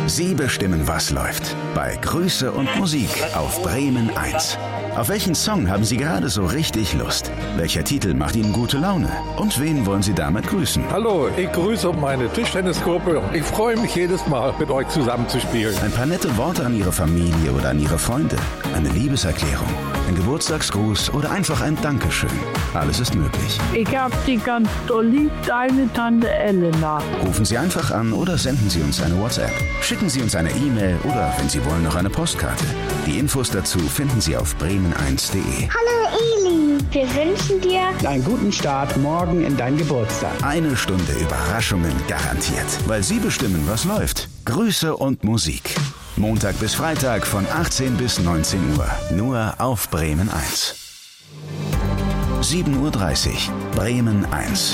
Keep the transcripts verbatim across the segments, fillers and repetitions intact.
Sie bestimmen, was läuft. Bei Grüße und Musik auf Bremen eins. Auf welchen Song haben Sie gerade so richtig Lust? Welcher Titel macht Ihnen gute Laune? Und wen wollen Sie damit grüßen? Hallo, ich grüße meine Tischtennisgruppe. Ich freue mich jedes Mal, mit euch zusammen zu spielen. Ein paar nette Worte an Ihre Familie oder an Ihre Freunde. Eine Liebeserklärung, ein Geburtstagsgruß oder einfach ein Dankeschön. Alles ist möglich. Ich hab Sie ganz doll lieb, deine Tante Elena. Rufen Sie einfach an oder senden Sie uns eine WhatsApp. Schicken Sie uns eine E-Mail oder, wenn Sie wollen, noch eine Postkarte. Die Infos dazu finden Sie auf bremen eins punkt de. Hallo Eli, wir wünschen dir einen guten Start morgen in dein Geburtstag. Eine Stunde Überraschungen garantiert, weil Sie bestimmen, was läuft. Grüße und Musik. Montag bis Freitag von achtzehn bis neunzehn Uhr. Nur auf Bremen eins. sieben Uhr dreißig. Bremen eins.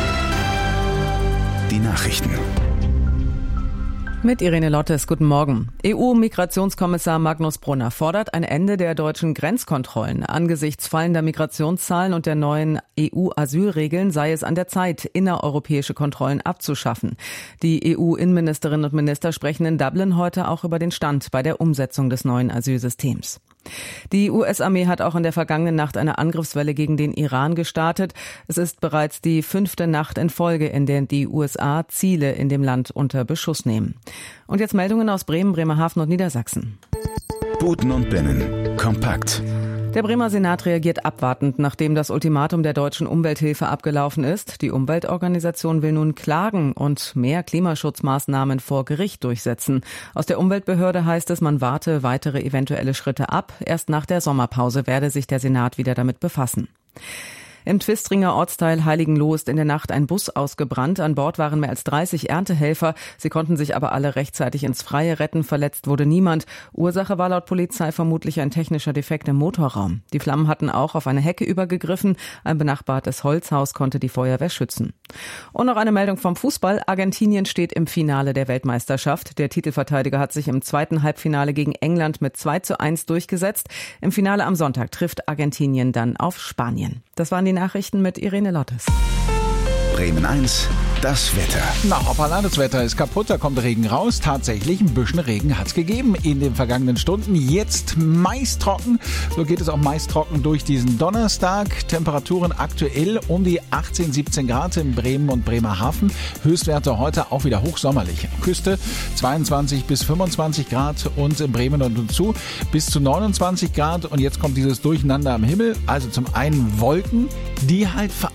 Die Nachrichten. Mit Irene Lottes, guten Morgen. E U-Migrationskommissar Magnus Brunner fordert ein Ende der deutschen Grenzkontrollen. Angesichts fallender Migrationszahlen und der neuen E U-Asylregeln sei es an der Zeit, innereuropäische Kontrollen abzuschaffen. Die E U-Innenministerinnen und Minister sprechen in Dublin heute auch über den Stand bei der Umsetzung des neuen Asylsystems. Die U S-Armee hat auch in der vergangenen Nacht eine Angriffswelle gegen den Iran gestartet. Es ist bereits die fünfte Nacht in Folge, in der die U S A Ziele in dem Land unter Beschuss nehmen. Und jetzt Meldungen aus Bremen, Bremerhaven und Niedersachsen. Buten und Binnen. Kompakt. Der Bremer Senat reagiert abwartend, nachdem das Ultimatum der deutschen Umwelthilfe abgelaufen ist. Die Umweltorganisation will nun klagen und mehr Klimaschutzmaßnahmen vor Gericht durchsetzen. Aus der Umweltbehörde heißt es, man warte weitere eventuelle Schritte ab. Erst nach der Sommerpause werde sich der Senat wieder damit befassen. Im Twistringer Ortsteil Heiligenloh ist in der Nacht ein Bus ausgebrannt. An Bord waren mehr als dreißig Erntehelfer. Sie konnten sich aber alle rechtzeitig ins Freie retten. Verletzt wurde niemand. Ursache war laut Polizei vermutlich ein technischer Defekt im Motorraum. Die Flammen hatten auch auf eine Hecke übergegriffen. Ein benachbartes Holzhaus konnte die Feuerwehr schützen. Und noch eine Meldung vom Fußball. Argentinien steht im Finale der Weltmeisterschaft. Der Titelverteidiger hat sich im zweiten Halbfinale gegen England mit zwei zu eins durchgesetzt. Im Finale am Sonntag trifft Argentinien dann auf Spanien. Das waren die Nachrichten mit Irene Lottes. Bremen eins, das Wetter. Na, hoppala, das Wetter ist kaputt, da kommt Regen raus. Tatsächlich, ein bisschen Regen hat's gegeben in den vergangenen Stunden. Jetzt meist trocken, so geht es auch meist trocken durch diesen Donnerstag. Temperaturen aktuell um die achtzehn, siebzehn Grad in Bremen und Bremerhaven. Höchstwerte heute auch wieder hochsommerlich. Küste zweiundzwanzig bis fünfundzwanzig Grad und in Bremen und umzu bis zu neunundzwanzig Grad. Und jetzt kommt dieses Durcheinander am Himmel. Also zum einen Wolken, die halt